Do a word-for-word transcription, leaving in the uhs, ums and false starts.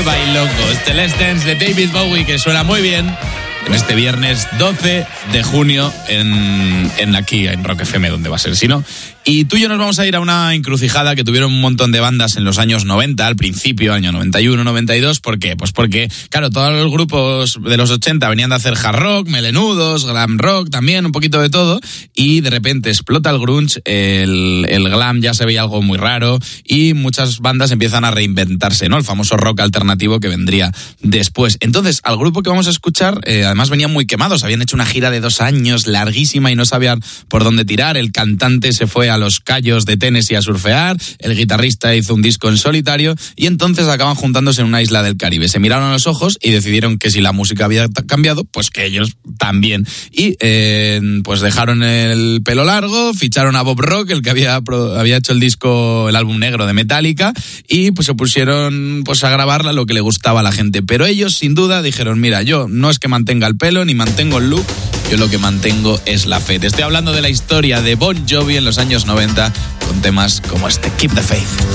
Bailongos, The Let's Dance de David Bowie, que suena muy bien en este viernes doce de junio en, en aquí, en Rock F M, donde va a ser, si no. Y tú y yo nos vamos a ir a una encrucijada que tuvieron un montón de bandas en los años noventa, al principio, año noventa y uno, noventa y dos. ¿Por qué? Pues porque, claro, todos los grupos de los ochenta venían de hacer hard rock, melenudos, glam rock también, un poquito de todo, y de repente explota el grunge, el, el glam ya se veía algo muy raro, y muchas bandas empiezan a reinventarse, ¿no? El famoso rock alternativo que vendría después. Entonces, al grupo que vamos a escuchar, eh, además venían muy quemados, habían hecho una gira de dos años, larguísima, y no sabían por dónde tirar. El cantante se fue a los Cayos de Tennessee a surfear, el guitarrista hizo un disco en solitario, y entonces acaban juntándose en una isla del Caribe. Se miraron a los ojos y decidieron que si la música había cambiado, pues que ellos también. Y eh, pues dejaron el pelo largo, ficharon a Bob Rock, el que había, había hecho el disco, el álbum negro de Metallica, y pues se pusieron pues a grabarla lo que le gustaba a la gente. Pero ellos, sin duda, dijeron, mira, yo no es que mantenga el pelo ni mantengo el look, yo lo que mantengo es la fe. Te estoy hablando de la historia de Bon Jovi en los años noventa con temas como este, Keep the Faith.